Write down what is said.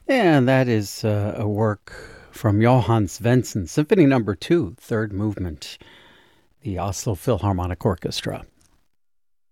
And that is a work from Johann Svensson, Symphony Number 2, third movement, the Oslo Philharmonic Orchestra.